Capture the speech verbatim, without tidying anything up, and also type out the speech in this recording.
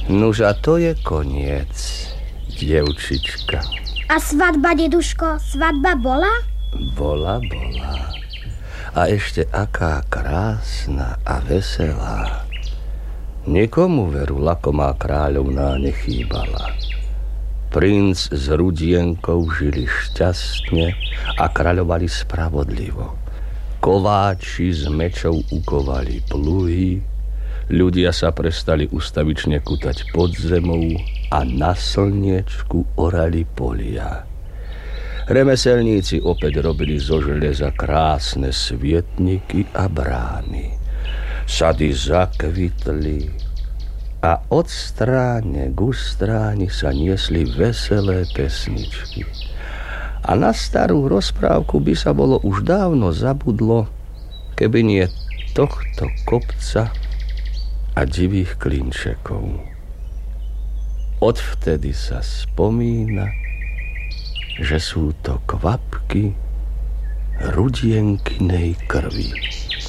Nuž a to je koniec, dievčička. A svadba, deduško, svadba bola? Bola, bola. A ešte aká krásna a veselá. Nikomu veru lakomá kráľovná nechýbala. Princ s Rudienkou žili šťastne a kráľovali spravodlivo. Kováči z mečov ukovali pluhy, ľudia sa prestali ustavične kutať pod zemou a na slniečku orali polia. Remeselníci opäť robili zo železa krásne svietniky a brány. Sady zakvitli a od stráne k stráni sa niesli veselé pesničky. A na starú rozprávku by sa bolo už dávno zabudlo, keby nie tohto kopca a divých klinčekov. Odvtedy sa spomína, že sú to kvapky Rudienkinej krvi.